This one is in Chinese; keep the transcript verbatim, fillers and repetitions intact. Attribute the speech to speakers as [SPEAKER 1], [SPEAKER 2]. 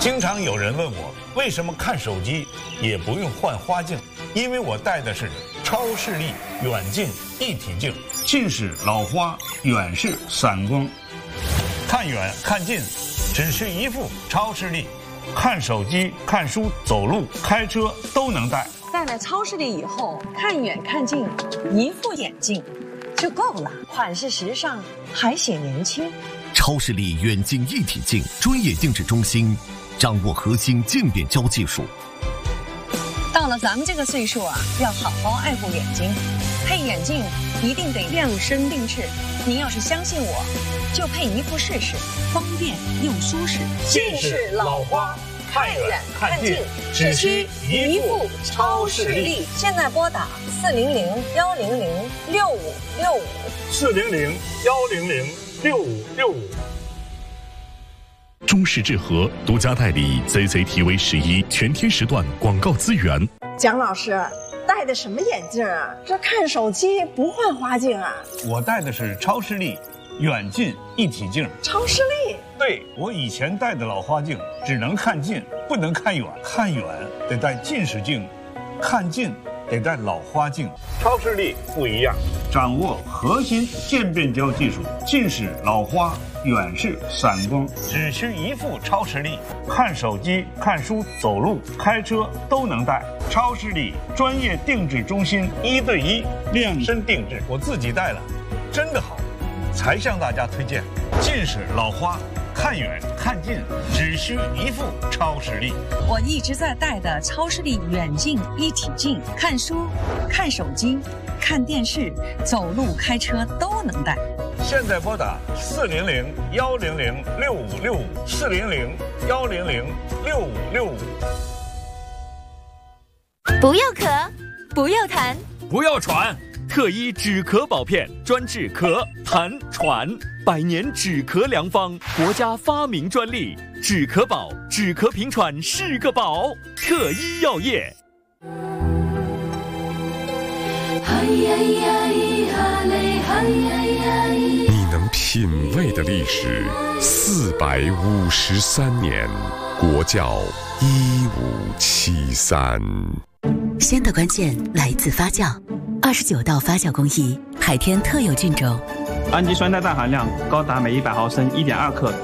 [SPEAKER 1] 经常有人问我，为什么看手机也不用换花镜？因为我戴的是超视力远近一体镜，近视老花，远视散光，看远看近只是一副超视力，看手机、看书、走路、开车都能戴。
[SPEAKER 2] 戴了超视力以后，看远看近，一副眼镜就够了，款式时尚，还显年轻。
[SPEAKER 3] 超视力远近一体镜专业定制中心，掌握核心镜变焦技术。
[SPEAKER 2] 到了咱们这个岁数啊，要好好爱护眼睛，配眼镜一定得量身定制。您要是相信我，就配一副试试，方便又舒适。
[SPEAKER 1] 近视老花，看远看近，只需一副超视力。
[SPEAKER 2] 现在拨打四零零幺零零六五六五，
[SPEAKER 1] 四零零幺零零六五六五。
[SPEAKER 4] 中视智和独家代理 C C T V 十一全天时段广告资源。
[SPEAKER 5] 蒋老师戴的什么眼镜啊？这看手机不换花镜啊？
[SPEAKER 1] 我戴的是超视力远近一体镜。
[SPEAKER 5] 超视力？
[SPEAKER 1] 对，我以前戴的老花镜只能看近，不能看远，看远得戴近视镜，看近得戴老花镜。超视力不一样，掌握核心渐变焦技术，近视老花，远视散光，只需一副超视力，看手机、看书、走路、开车都能戴。超视力专业定制中心，一对一量身定制，我自己戴了，真的好，才向大家推荐。近视老花，看远看近只需一副超视力。
[SPEAKER 2] 我一直在戴的超视力远近一体镜，看书、看手机、看电视、走路、开车都能戴。
[SPEAKER 1] 现在拨打四零零幺零零六五六五，四零零幺零零六五六五。
[SPEAKER 6] 不要咳，不要痰，
[SPEAKER 7] 不要喘，特医止咳宝片专治咳、痰、喘，百年止咳良方，国家发明专利，止咳宝，止咳平喘是个宝，特医药业。
[SPEAKER 8] 你能品味的历史四百五十三年，国窖一五七三。
[SPEAKER 9] 鲜的关键来自发酵，二十九道发酵工艺，海天特有菌种，
[SPEAKER 10] 氨基酸代氮含量高达每一百毫升一点二克。